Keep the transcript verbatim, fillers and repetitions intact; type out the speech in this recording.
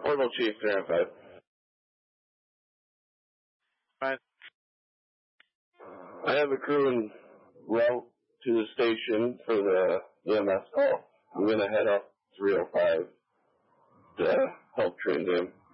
Orbital Chief, three nine five. Right. I have a crew en route to the station for the E M S call. I'm going to head up three oh five to help train them.